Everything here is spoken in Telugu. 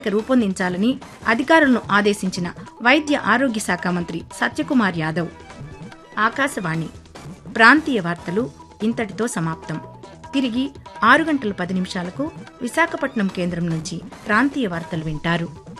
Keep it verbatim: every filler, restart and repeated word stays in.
రూపొందించాలని అధికారులను ఆదేశించిన వైద్య ఆరోగ్య శాఖ మంత్రి సత్యకుమార్ యాదవ్. ఆకాశవాణి ప్రాంతీయ వార్తలు ఇంతటితో సమాప్తం. తిరిగి ఆరు గంటల పది నిమిషాలకు విశాఖపట్నం కేంద్రం నుంచి ప్రాంతీయ వార్తలు వింటారు.